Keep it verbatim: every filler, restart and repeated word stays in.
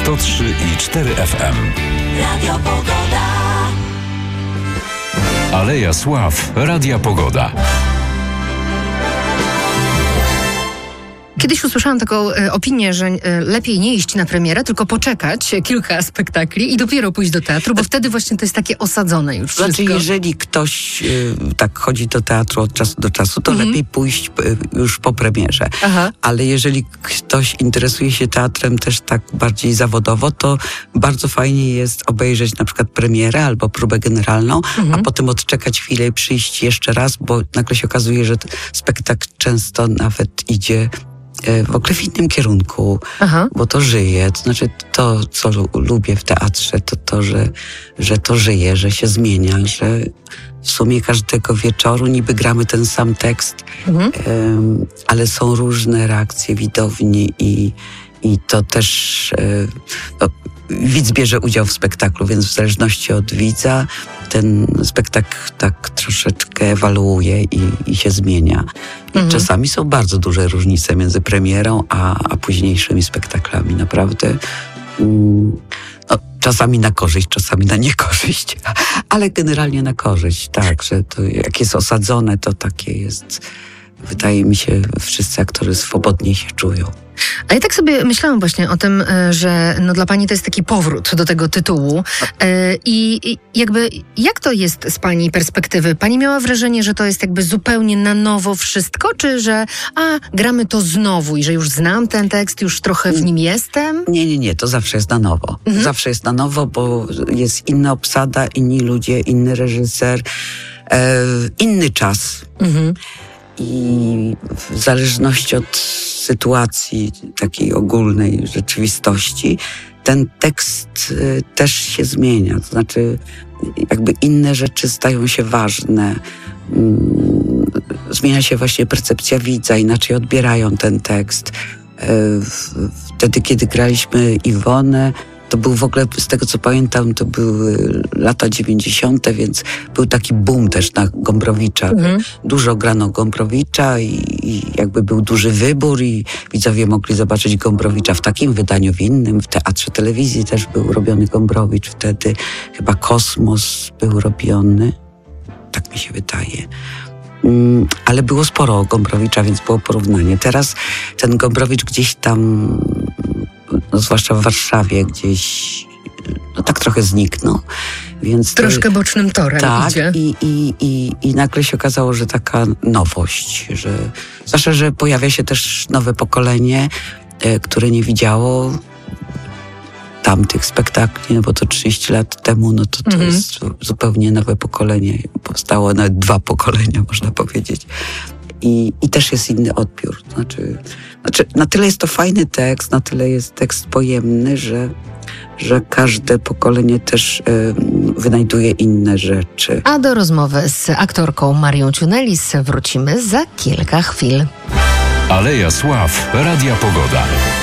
sto trzy i cztery F M. Radio Pogoda. Aleja Sław Radia Pogoda. Kiedyś usłyszałam taką e, opinię, że e, lepiej nie iść na premierę, tylko poczekać kilka spektakli i dopiero pójść do teatru, bo wtedy właśnie to jest takie osadzone już wszystko. Znaczy, jeżeli ktoś y, tak chodzi do teatru od czasu do czasu, to Mhm. lepiej pójść y, już po premierze. Aha. Ale jeżeli ktoś interesuje się teatrem też tak bardziej zawodowo, to bardzo fajnie jest obejrzeć na przykład premierę albo próbę generalną, Mhm. a potem odczekać chwilę i przyjść jeszcze raz, bo nagle się okazuje, że spektakl często nawet idzie w ogóle w innym kierunku, Aha. bo to żyje. To znaczy to, co lu- lubię w teatrze, to to, że, że to żyje, że się zmienia, że w sumie każdego wieczoru niby gramy ten sam tekst, Mhm. em, ale są różne reakcje widowni i, i to też e, no, widz bierze udział w spektaklu, więc w zależności od widza ten spektakl tak troszeczkę ewoluuje i, i się zmienia. I Mhm. czasami są bardzo duże różnice między premierą a, a późniejszymi spektaklami. Naprawdę mm, no, czasami na korzyść, czasami na niekorzyść, ale generalnie na korzyść. Tak, że to jak jest osadzone, to takie jest, wydaje mi się, wszyscy aktorzy swobodniej się czują. A ja tak sobie myślałam właśnie o tym, e, że no dla pani to jest taki powrót do tego tytułu. E, I i jakby jak to jest z pani perspektywy? Pani miała wrażenie, że to jest jakby zupełnie na nowo wszystko, czy że a, gramy to znowu i że już znam ten tekst, już trochę w nim jestem? Nie, nie, nie, to zawsze jest na nowo. Mhm. Zawsze jest na nowo, bo jest inna obsada, inni ludzie, inny reżyser, e, inny czas. Mhm. I w zależności od sytuacji takiej ogólnej rzeczywistości, ten tekst y, też się zmienia. To znaczy, jakby inne rzeczy stają się ważne. Mm, zmienia się właśnie percepcja widza, inaczej odbierają ten tekst. Y, w- wtedy, kiedy graliśmy Iwonę, to był w ogóle, z tego co pamiętam, to były lata dziewięćdziesiąte, więc był taki boom też na Gombrowicza. Mhm. Dużo grano Gombrowicza i, i jakby był duży wybór i widzowie mogli zobaczyć Gombrowicza w takim wydaniu, w innym. W teatrze telewizji też był robiony Gombrowicz wtedy. Chyba Kosmos był robiony. Tak mi się wydaje. Mm, ale było sporo Gombrowicza, więc było porównanie. Teraz ten Gombrowicz gdzieś tam, no zwłaszcza w Warszawie, gdzieś no tak trochę zniknął. Więc to- Troszkę bocznym torem tak, idzie. i, i, i, i nagle się okazało, że taka nowość, że zwłaszcza, że pojawia się też nowe pokolenie, e, które nie widziało tamtych spektakli, no bo to trzydzieści lat temu, no to to Mhm. jest zu- zupełnie nowe pokolenie. Powstało nawet dwa pokolenia, można powiedzieć. I, I też jest inny odbiór. Znaczy, znaczy, na tyle jest to fajny tekst, na tyle jest tekst pojemny, że, że każde pokolenie też em, wynajduje inne rzeczy. A do rozmowy z aktorką Marią Ciunelis wrócimy za kilka chwil. Aleja Sław Radia Pogoda.